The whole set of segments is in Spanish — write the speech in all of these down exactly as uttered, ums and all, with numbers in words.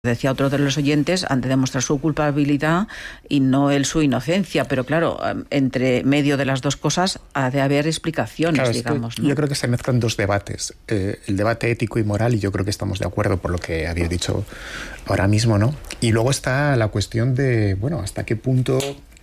Decía otro de los oyentes, han de demostrar su culpabilidad y no él su inocencia, pero claro, entre medio de las dos cosas ha de haber explicaciones, claro, digamos, que, ¿no? Yo creo que se mezclan dos debates, eh, el debate ético y moral, y yo creo que estamos de acuerdo por lo que habéis dicho ahora mismo, ¿no? Y luego está la cuestión de, bueno, hasta qué punto,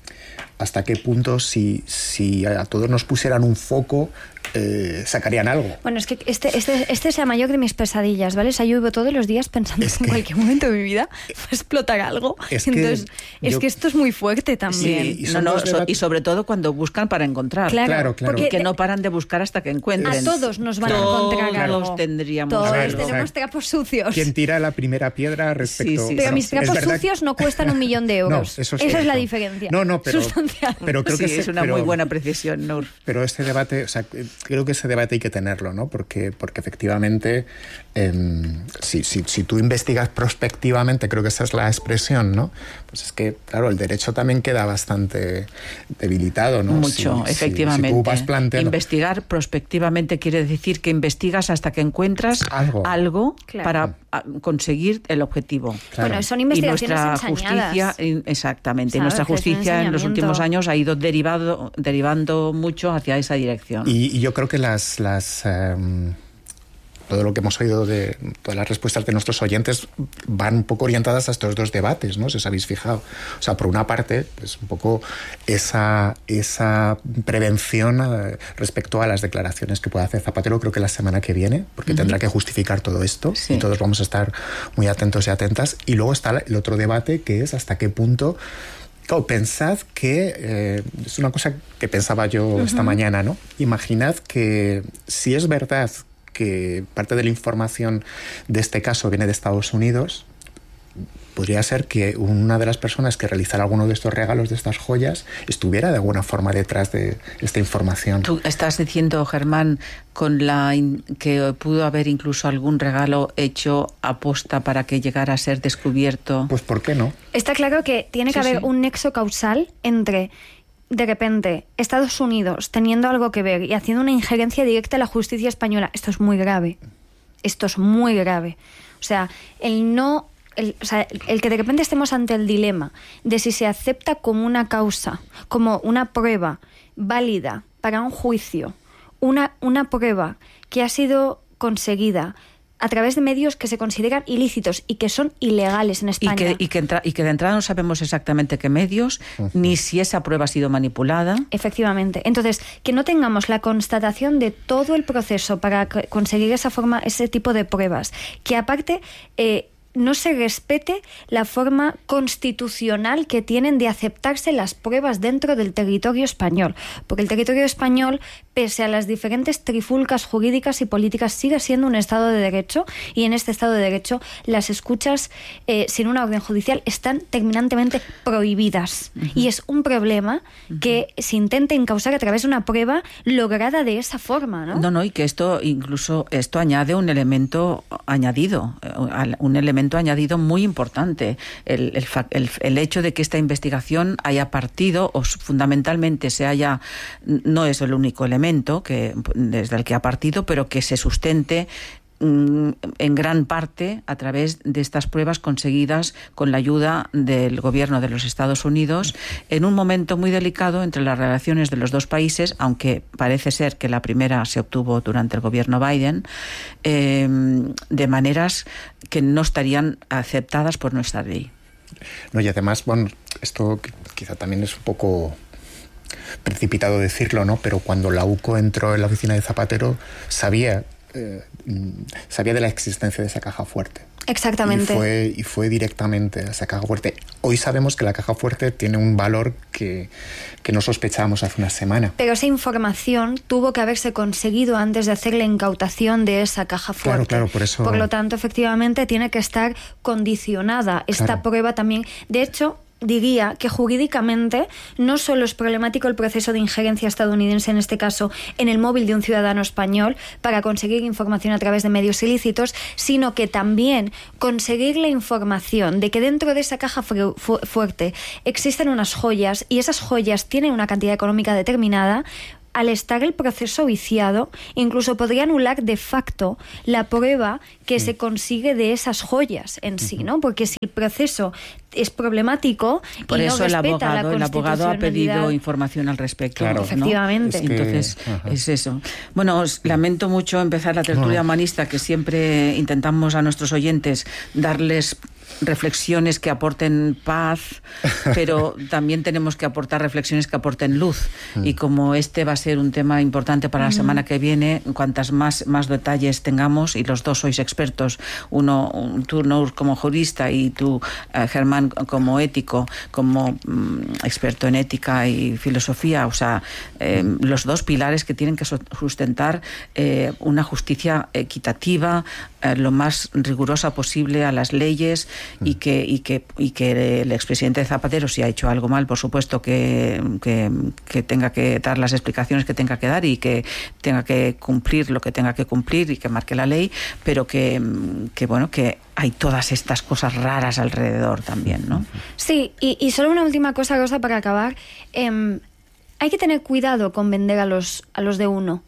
hasta qué punto si, si a todos nos pusieran un foco, Eh, sacarían algo. Bueno, es que este, este, este es la mayor de mis pesadillas, ¿vale? O sea, yo vivo todos los días pensando es que, que en cualquier momento de mi vida va a explotar algo. Es Entonces, que es yo, que esto es muy fuerte también. Sí, y, no, no, so, y sobre todo cuando buscan para encontrar. Claro, claro, claro. Porque que no paran de buscar hasta que encuentren. A todos nos van todos a encontrar algo. Todos tendríamos. Todos ver, tenemos o sea, trapos sucios. ¿Quién tira la primera piedra respecto? Sí, sí, pero no, mis trapos es sucios no cuestan un millón de euros. No, eso es Esa cierto. es la diferencia. No, no, pero, sustancial. pero creo sí, que es se, una pero, muy buena precisión, Nur. Pero este debate, o sea, creo que ese debate hay que tenerlo, ¿no? Porque, porque efectivamente, eh, si, si, si tú investigas prospectivamente, creo que esa es la expresión, ¿no? Pues es que, claro, el derecho también queda bastante debilitado, ¿no? Mucho, si, efectivamente. Si, si tú vas planteando... Investigar prospectivamente quiere decir que investigas hasta que encuentras algo, algo claro. para conseguir el objetivo. Claro. Bueno, son investigaciones y nuestra ensañadas. justicia, exactamente, y ¿sabes? nuestra justicia en los últimos años ha ido derivado, derivando mucho hacia esa dirección. Y, y yo creo que las... las um... todo lo que hemos oído de todas las respuestas de nuestros oyentes van un poco orientadas a estos dos debates, ¿no? Si os habéis fijado. O sea, por una parte, pues un poco esa, esa prevención eh, respecto a las declaraciones que pueda hacer Zapatero, creo que la semana que viene, porque uh-huh. tendrá que justificar todo esto, sí. y todos vamos a estar muy atentos y atentas. Y luego está el otro debate, que es hasta qué punto... Claro, pensad que, eh, es una cosa que pensaba yo uh-huh. esta mañana, ¿no? Imaginad que si es verdad que parte de la información de este caso viene de Estados Unidos, podría ser que una de las personas que realizara alguno de estos regalos, de estas joyas, estuviera de alguna forma detrás de esta información. Tú estás diciendo, Germán, con la in- que pudo haber incluso algún regalo hecho aposta para que llegara a ser descubierto. Pues ¿por qué no? Está claro que tiene que sí, haber sí. un nexo causal entre... de repente, Estados Unidos teniendo algo que ver y haciendo una injerencia directa a la justicia española. Esto es muy grave. Esto es muy grave. O sea, el no... El, o sea, el que de repente estemos ante el dilema de si se acepta como una causa, como una prueba válida para un juicio, una, una prueba que ha sido conseguida a través de medios que se consideran ilícitos y que son ilegales en España. Y que, y que, entra, y que de entrada no sabemos exactamente qué medios, uh-huh. ni si esa prueba ha sido manipulada. Efectivamente. Entonces, que no tengamos la constatación de todo el proceso para conseguir esa forma, ese tipo de pruebas, que aparte... Eh, no se respete la forma constitucional que tienen de aceptarse las pruebas dentro del territorio español. Porque el territorio español, pese a las diferentes trifulcas jurídicas y políticas, sigue siendo un Estado de Derecho, y en este Estado de Derecho las escuchas eh, sin una orden judicial están terminantemente prohibidas. Uh-huh. Y es un problema uh-huh. que se intenta encausar a través de una prueba lograda de esa forma, ¿no? No, no, y que esto incluso esto añade un elemento añadido, un elemento añadido muy importante, el, el, el, el hecho de que esta investigación haya partido o fundamentalmente se haya, no es el único elemento que desde el que ha partido, pero que se sustente en gran parte a través de estas pruebas conseguidas con la ayuda del gobierno de los Estados Unidos en un momento muy delicado entre las relaciones de los dos países, aunque parece ser que la primera se obtuvo durante el gobierno Biden, eh, de maneras que no estarían aceptadas por nuestra ley. No, y además, bueno, esto quizá también es un poco precipitado decirlo, ¿no? Pero cuando la U C O entró en la oficina de Zapatero, sabía Eh, sabía de la existencia de esa caja fuerte. Exactamente. Y fue, y fue directamente a esa caja fuerte. Hoy sabemos que la caja fuerte tiene un valor que, que no sospechábamos hace una semana. Pero esa información tuvo que haberse conseguido antes de hacer la incautación de esa caja fuerte. Claro, claro, por eso... Por lo tanto, efectivamente, tiene que estar condicionada esta claro. prueba también. De hecho... diría que jurídicamente no solo es problemático el proceso de injerencia estadounidense, en este caso en el móvil de un ciudadano español, para conseguir información a través de medios ilícitos, sino que también conseguir la información de que dentro de esa caja fu- fu- fuerte existen unas joyas y esas joyas tienen una cantidad económica determinada. al estar el proceso viciado, incluso podría anular de facto la prueba que mm. se consigue de esas joyas en sí, ¿no? Porque si el proceso es problemático por y eso no el respeta abogado, la el abogado ha pedido constitucionalidad. información al respecto. Claro, ¿no? Efectivamente. Es que, Entonces, ajá. es eso. Bueno, os lamento mucho empezar la tertulia humanista, que siempre intentamos a nuestros oyentes darles reflexiones que aporten paz, pero también tenemos que aportar reflexiones que aporten luz. Mm. Y como este va a ser un tema importante para la mm. semana que viene, cuantas más, más detalles tengamos, y los dos sois expertos, uno, tú Nour como jurista y tú, uh, Germán, como ético, como um, experto en ética y filosofía, o sea, eh, mm. los dos pilares que tienen que sustentar eh, una justicia equitativa, eh, lo más rigurosa posible a las leyes, y que y que y que el expresidente Zapatero, si ha hecho algo mal, por supuesto que, que, que tenga que dar las explicaciones que tenga que dar y que tenga que cumplir lo que tenga que cumplir y que marque la ley, pero que, que bueno, que hay todas estas cosas raras alrededor también, ¿no? Sí, y, y solo una última cosa, Rosa, para acabar. Eh, hay que tener cuidado con vender a los, a los de uno.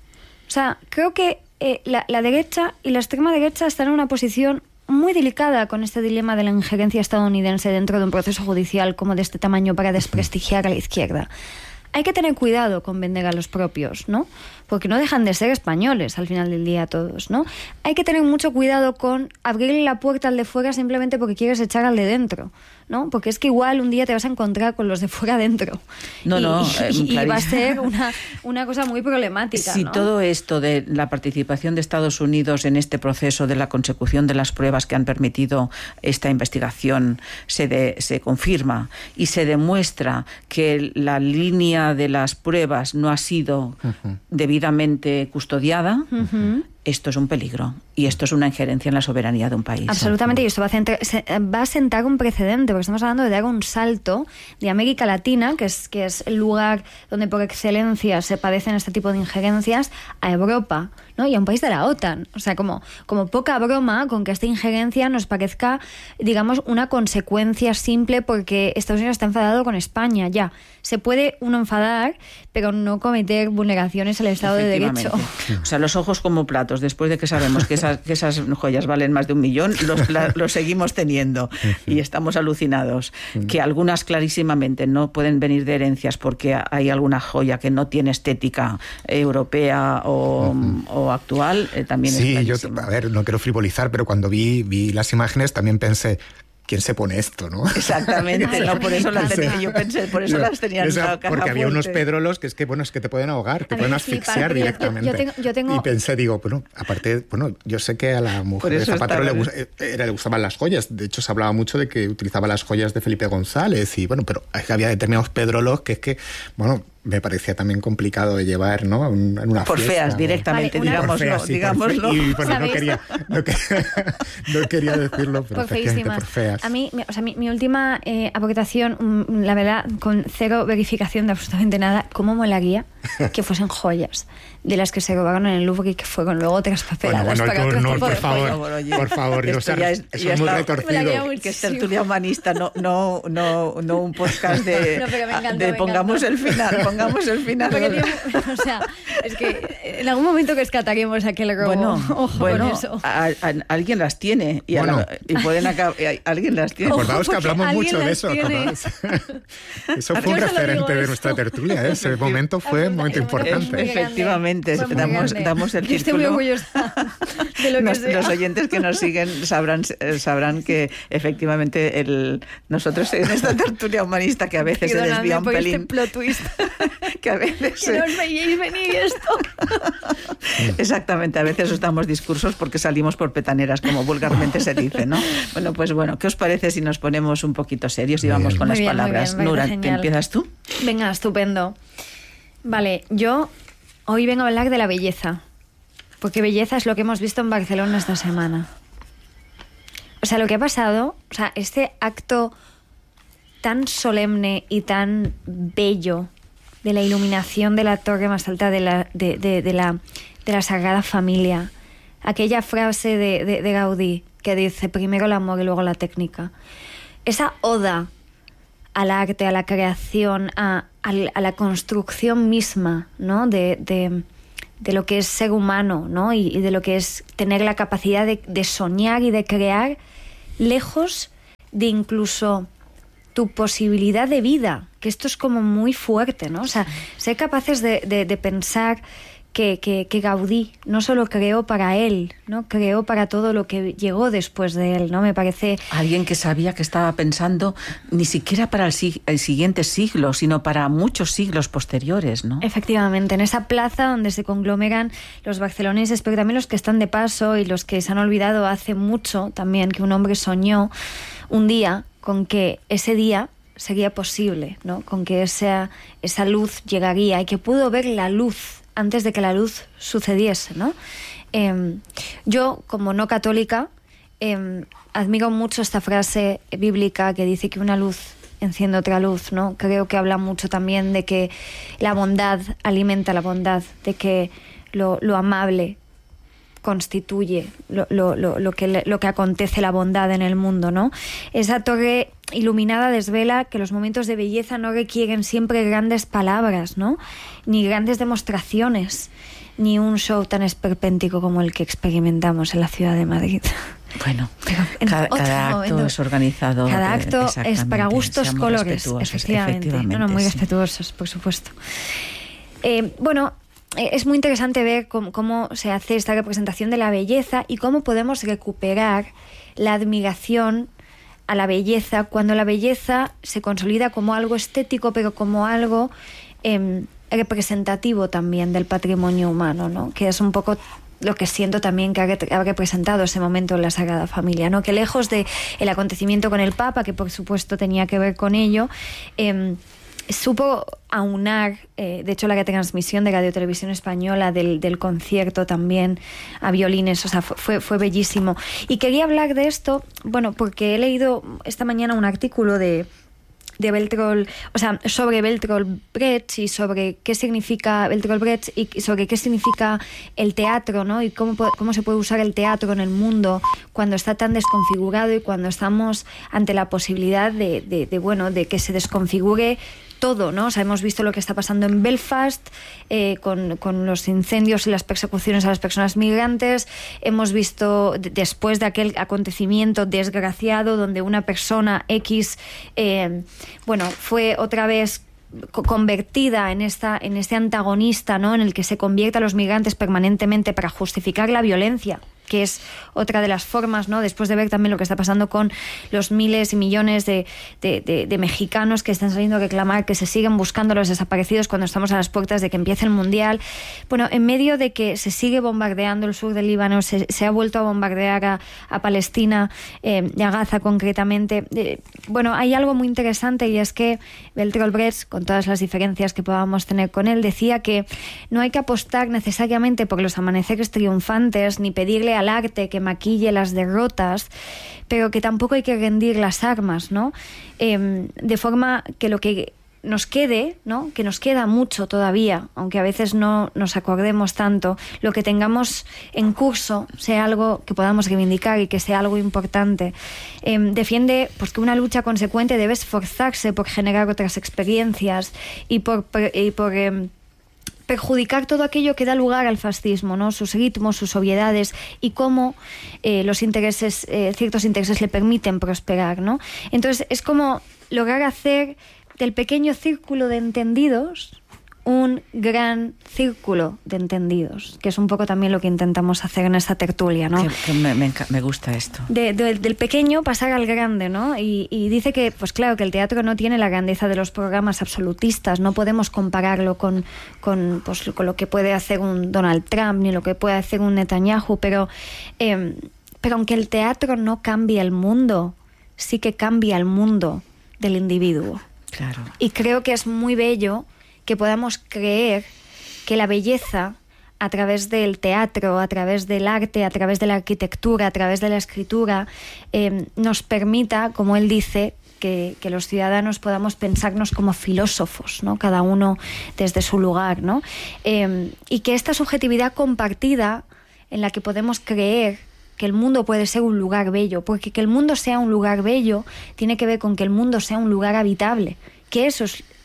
O sea, creo que eh, la, la derecha y la extrema derecha están en una posición muy delicada con este dilema de la injerencia estadounidense dentro de un proceso judicial como de este tamaño para desprestigiar a la izquierda. Hay que tener cuidado con vender a los propios, ¿no? Porque no dejan de ser españoles al final del día todos, ¿no? Hay que tener mucho cuidado con abrirle la puerta al de fuera simplemente porque quieres echar al de dentro, ¿no? Porque es que igual un día te vas a encontrar con los de fuera dentro. No, y, no. Eh, y, y va a ser una, una cosa muy problemática, Si ¿no? todo esto de la participación de Estados Unidos en este proceso de la consecución de las pruebas que han permitido esta investigación se, de, se confirma y se demuestra que la línea de las pruebas no ha sido uh-huh. debidamente custodiada, uh-huh. esto es un peligro y esto es una injerencia en la soberanía de un país. Absolutamente, y esto va a, centrar, va a sentar un precedente, porque estamos hablando de dar un salto de América Latina, que es, que es el lugar donde por excelencia se padecen este tipo de injerencias, a Europa, ¿no? Y a un país de la OTAN. O sea, como, como poca broma con que esta injerencia nos parezca, digamos, una consecuencia simple porque Estados Unidos está enfadado con España, ya. Se puede uno enfadar, pero no cometer vulneraciones al Estado de Derecho. O sea, los ojos como platos, después de que sabemos que esas, que esas joyas valen más de un millón, los, la, los seguimos teniendo y estamos alucinados. Que algunas clarísimamente no pueden venir de herencias porque hay alguna joya que no tiene estética europea o, uh-huh. o actual, eh, también sí, es yo, a ver, no quiero frivolizar, pero cuando vi, vi las imágenes también pensé, ¿quién se pone esto, no? Exactamente, no, por eso las tenía, yo pensé, por eso yo, las tenía en la caja porque había fuerte. Unos pedrolos que es que, bueno, es que te pueden ahogar, te pueden asfixiar flipa, directamente. Yo, yo tengo, yo tengo... Y pensé, digo, bueno, aparte, bueno, yo sé que a la mujer de Zapatero le, le, le gustaban las joyas, de hecho se hablaba mucho de que utilizaba las joyas de Felipe González, y bueno, pero había determinados pedrolos que es que, bueno, me parecía también complicado de llevar, ¿no? En una por fiesta, feas, ¿no? directamente, vale, digámoslo. Feas, sí, digámoslo. Fe, y bueno, no quería, no, quería, no quería decirlo, pero por feísimas. Por feas. A mí, o sea, mi, mi última eh, aportación, la verdad, con cero verificación de absolutamente nada, ¿cómo molaría que fuesen joyas de las que se robaron en el Louvre y que fueron luego traspapeladas? Bueno, bueno, para tú, otro no, tipo por de favor, joyas? oye, por favor, no seas, ya es, eso ya es muy está, retorcido. Que es tertulia humanista, no, no, no, no un podcast de, no, pero me encantó, de me pongamos encantó. el final, pongamos el final. O sea, es que en algún momento rescataremos aquel robo. Bueno, Ojo bueno con eso. A, a, alguien las tiene y, bueno. la, y pueden acabar. Alguien las tiene. Acordaos que hablamos mucho de eso. Eso fue un referente de nuestra tertulia. ¿eh? Ese momento fue un momento importante. Efectivamente, damos, damos el círculo. Estoy muy orgullosa de lo que nos, sea. Los oyentes que nos siguen sabrán, sabrán que efectivamente el, nosotros en esta tertulia humanista que a veces se desvía un pelín. Este plot twist. Que a veces que no os veíais venir esto. Exactamente, a veces os damos discursos porque salimos por petaneras, como vulgarmente se dice, ¿no? Bueno, pues bueno, ¿qué os parece si nos ponemos un poquito serios y vamos con muy las bien, palabras? Muy bien, Nura, genial. ¿te empiezas tú? Venga, estupendo. Vale, yo hoy vengo a hablar de la belleza, porque belleza es lo que hemos visto en Barcelona esta semana. O sea, lo que ha pasado, o sea, este acto tan solemne y tan bello de la iluminación de la torre más alta de la, de, de, de la, de la Sagrada Familia. Aquella frase de, de, de Gaudí que dice primero el amor y luego la técnica. Esa oda al arte, a la creación, a, al, a la construcción misma, ¿no? de, de, de lo que es ser humano, ¿no? y, y de lo que es tener la capacidad de, de soñar y de crear, lejos de incluso tu posibilidad de vida, que esto es como muy fuerte, ¿no? O sea, ser capaces de, de, de pensar que, que, que Gaudí no solo creó para él, ¿no? Creó para todo lo que llegó después de él, ¿no? Me parece... Alguien que sabía que estaba pensando ni siquiera para el, el siguiente siglo, sino para muchos siglos posteriores, ¿no? Efectivamente, en esa plaza donde se conglomeran los barceloneses, pero también los que están de paso y los que se han olvidado hace mucho también que un hombre soñó un día con que ese día sería posible, ¿no? Con que esa, esa luz llegaría y que pudo ver la luz antes de que la luz sucediese, ¿no? Eh, yo, como no católica, eh, admiro mucho esta frase bíblica que dice que una luz enciende otra luz, ¿no? Creo que habla mucho también de que la bondad alimenta la bondad, de que lo, lo amable constituye lo, lo, lo, lo, que, lo que acontece, la bondad en el mundo, ¿no? Esa torre iluminada desvela que los momentos de belleza no requieren siempre grandes palabras, ¿no? Ni grandes demostraciones, ni un show tan esperpéntico como el que experimentamos en la ciudad de Madrid. Bueno, cada, cada acto momento, es organizado. Cada acto es para gustos colores, efectivamente. efectivamente no, no, muy sí. respetuosos, por supuesto. Eh, bueno, es muy interesante ver cómo, cómo se hace esta representación de la belleza y cómo podemos recuperar la admiración a la belleza cuando la belleza se consolida como algo estético, pero como algo eh, representativo también del patrimonio humano, ¿no? Que es un poco lo que siento también que ha representado ese momento en la Sagrada Familia, ¿no? Que lejos de el acontecimiento con el Papa, que por supuesto tenía que ver con ello, eh, supo aunar, eh, de hecho la retransmisión de Radio Televisión Española del, del concierto también a violines, o sea, fue, fue bellísimo. Y quería hablar de esto, bueno, porque he leído esta mañana un artículo de de Bertolt, o sea, sobre Bertolt Brecht y sobre qué significa Bertolt Brecht y sobre qué significa el teatro, ¿no? Y cómo, cómo se puede usar el teatro en el mundo cuando está tan desconfigurado y cuando estamos ante la posibilidad de, de, de bueno, de que se desconfigure todo, ¿no? O sea, hemos visto lo que está pasando en Belfast eh, con, con los incendios y las persecuciones a las personas migrantes. Hemos visto d- después de aquel acontecimiento desgraciado donde una persona X eh, bueno, fue otra vez convertida en esta en este antagonista, ¿no? En el que se convierte a los migrantes permanentemente para justificar la violencia, que es otra de las formas, ¿no? Después de ver también lo que está pasando con los miles y millones de, de, de, de mexicanos que están saliendo a reclamar que se siguen buscando a los desaparecidos cuando estamos a las puertas de que empiece el Mundial. Bueno, en medio de que se sigue bombardeando el sur del Líbano, se, se ha vuelto a bombardear a, a Palestina eh, y a Gaza concretamente. Eh, bueno, hay algo muy interesante y es que Bertolt Brecht, con todas las diferencias que podamos tener con él, decía que no hay que apostar necesariamente por los amaneceres triunfantes ni pedirle al arte que maquille las derrotas, pero que tampoco hay que rendir las armas, ¿no? Eh, de forma que lo que nos quede, ¿no? Que nos queda mucho todavía, aunque a veces no nos acordemos tanto, lo que tengamos en curso sea algo que podamos reivindicar y que sea algo importante. Eh, defiende pues, que una lucha consecuente debe esforzarse por generar otras experiencias y por... Y por eh, perjudicar todo aquello que da lugar al fascismo, ¿no? Sus ritmos, sus obviedades y cómo eh, los intereses, eh, ciertos intereses le permiten prosperar, ¿no? Entonces es como lograr hacer del pequeño círculo de entendidos un gran círculo de entendidos, que es un poco también lo que intentamos hacer en esta tertulia, ¿no? Que, que me, me, me gusta esto. De, de, del pequeño pasar al grande, ¿no? Y, y dice que, pues claro, que el teatro no tiene la grandeza de los programas absolutistas, no podemos compararlo con, con, pues, con lo que puede hacer un Donald Trump, ni lo que puede hacer un Netanyahu, pero, eh, pero aunque el teatro no cambie el mundo, sí que cambia el mundo del individuo. Claro. Y creo que es muy bello que podamos creer que la belleza, a través del teatro, a través del arte, a través de la arquitectura, a través de la escritura, eh, nos permita, como él dice, que, que los ciudadanos podamos pensarnos como filósofos, ¿no? Cada uno desde su lugar, ¿no? Eh, y que esta subjetividad compartida, en la que podemos creer que el mundo puede ser un lugar bello, porque que el mundo sea un lugar bello tiene que ver con que el mundo sea un lugar habitable, que eso es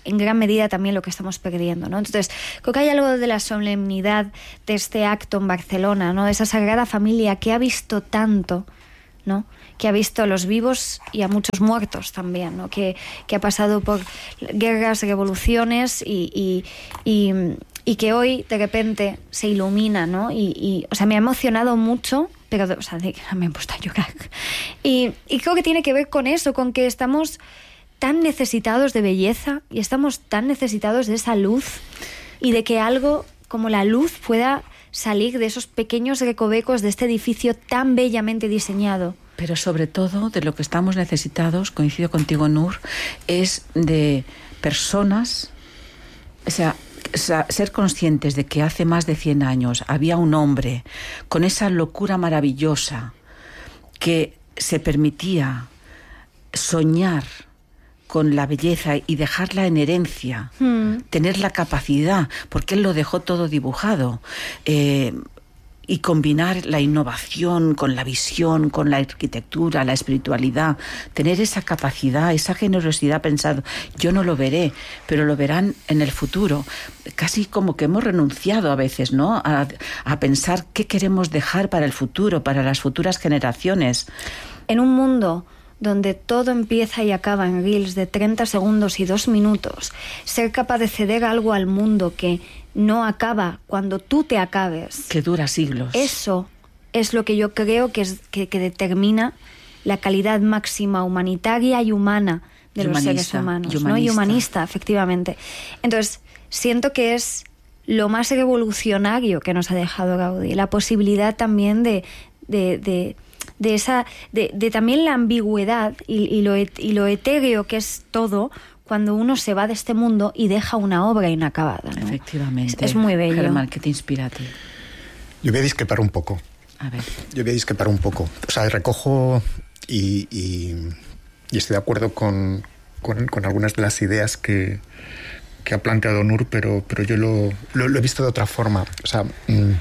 en gran medida también lo que estamos perdiendo, ¿no? Entonces, creo que hay algo de la solemnidad de este acto en Barcelona, ¿no? De esa Sagrada Familia que ha visto tanto, ¿no? Que ha visto a los vivos y a muchos muertos también, ¿no? Que, que ha pasado por guerras, revoluciones y, y, y, y que hoy de repente se ilumina, ¿no? Y, y, o sea, me ha emocionado mucho, pero, o sea, me he puesto a llorar. Y, y creo que tiene que ver con eso, con que estamos tan necesitados de belleza y estamos tan necesitados de esa luz y de que algo como la luz pueda salir de esos pequeños recovecos de este edificio tan bellamente diseñado. Pero sobre todo de lo que estamos necesitados, coincido contigo, Nur, es de personas, o sea, ser conscientes de que hace más de cien años había un hombre con esa locura maravillosa que se permitía soñar con la belleza y dejarla en herencia, mm. tener la capacidad, porque él lo dejó todo dibujado, eh, y combinar la innovación con la visión, con la arquitectura, la espiritualidad, tener esa capacidad, esa generosidad, pensado, yo no lo veré, pero lo verán en el futuro. Casi como que hemos renunciado a veces, ¿no?, a, a pensar qué queremos dejar para el futuro, para las futuras generaciones. En un mundo donde todo empieza y acaba en reels de treinta segundos y dos minutos, ser capaz de ceder algo al mundo que no acaba cuando tú te acabes, que dura siglos. Eso es lo que yo creo que, es, que, que determina la calidad máxima humanitaria y humana de los seres humanos, ¿no? Y humanista, efectivamente. Entonces, siento que es lo más revolucionario que nos ha dejado Gaudí, la posibilidad también de... de, de de esa de, de también la ambigüedad y, y, lo, et, y lo etéreo que es todo cuando uno se va de este mundo y deja una obra inacabada, ¿no? Efectivamente. Es, es muy bello. Germán, ¿qué te inspira a ti? Yo voy a discrepar un poco. A ver. Yo voy a discrepar un poco. O sea, recojo y, y, y estoy de acuerdo con, con, con algunas de las ideas que, que ha planteado Nur, pero, pero yo lo, lo, lo he visto de otra forma. O sea, mmm,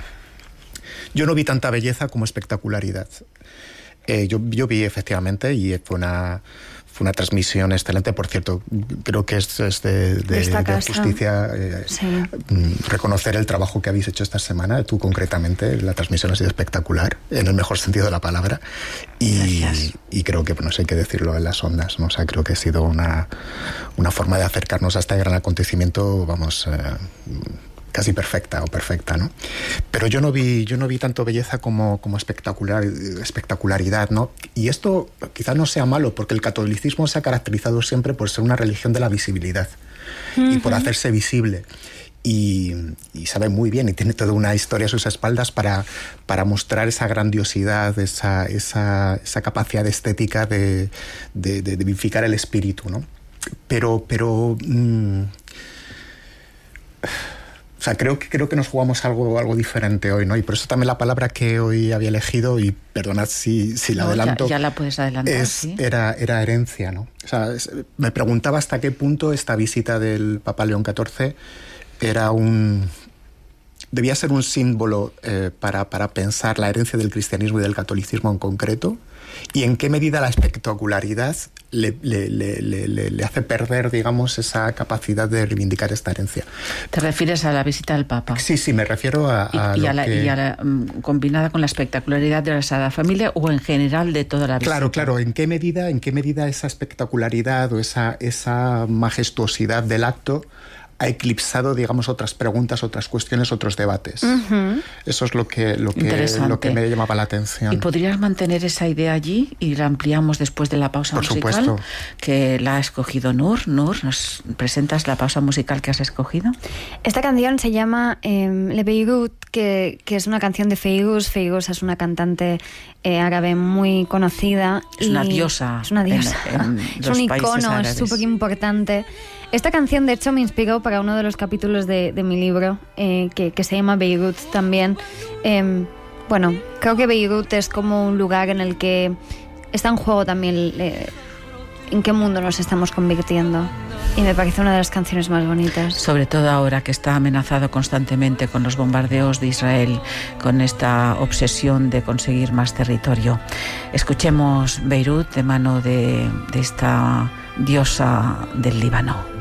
yo no vi tanta belleza como espectacularidad. Eh, yo, yo vi efectivamente, y fue una, fue una transmisión excelente. Por cierto, creo que es, es de, de, de justicia eh, sí. reconocer el trabajo que habéis hecho esta semana. Tú concretamente, la transmisión ha sido espectacular, en el mejor sentido de la palabra. Y, y creo que, bueno, hay que decirlo en las ondas, ¿no? O sea, creo que ha sido una, una forma de acercarnos a este gran acontecimiento, vamos... Eh, casi perfecta o perfecta, ¿no? Pero yo no vi, yo no vi tanto belleza como, como espectacular, espectacularidad, ¿no? Y esto quizás no sea malo, porque el catolicismo se ha caracterizado siempre por ser una religión de la visibilidad uh-huh. y por hacerse visible. Y, y sabe muy bien y tiene toda una historia a sus espaldas para, para mostrar esa grandiosidad, esa, esa, esa capacidad estética de, de, de, de vivificar el espíritu, ¿no? Pero... pero mmm, O sea, creo que, creo que nos jugamos algo, algo diferente hoy, ¿no? Y por eso también la palabra que hoy había elegido, y perdonad si, si la no, adelanto... Ya, ya la puedes adelantar, es, ¿sí? Era, era herencia, ¿no? O sea, es, me preguntaba hasta qué punto esta visita del Papa León catorce era un... debía ser un símbolo eh, para, para pensar la herencia del cristianismo y del catolicismo en concreto, y en qué medida la espectacularidad le, le, le, le, le hace perder, digamos, esa capacidad de reivindicar esta herencia. ¿Te refieres a la visita del Papa? Sí, sí, me refiero a... a y, y, lo a la, que... y a la um, combinada con la espectacularidad de la Sagrada Familia, o en general de toda la visita. Claro, claro. ¿En qué medida, en qué medida esa espectacularidad o esa, esa majestuosidad del acto ha eclipsado, digamos, otras preguntas, otras cuestiones, otros debates? Uh-huh. Eso es lo que, lo, que, lo que me llamaba la atención. ¿Y podrías mantener esa idea allí y la ampliamos después de la pausa Por musical? Por supuesto. Que la ha escogido Nur. Nur, ¿nos presentas la pausa musical que has escogido? Esta canción se llama eh, Le Beirut, que, que es una canción de Feiruz. Feiruz es una cantante eh, árabe muy conocida. Es una diosa. Es una diosa. En, en es un icono, es súper importante. Esta canción, de hecho, me inspiró para uno de los capítulos de, de mi libro, eh, que, que se llama Beirut también. Eh, bueno, creo que Beirut es como un lugar en el que está en juego también eh, en qué mundo nos estamos convirtiendo. Y me parece una de las canciones más bonitas. Sobre todo ahora que está amenazado constantemente con los bombardeos de Israel, con esta obsesión de conseguir más territorio. Escuchemos Beirut de mano de, de esta diosa del Líbano.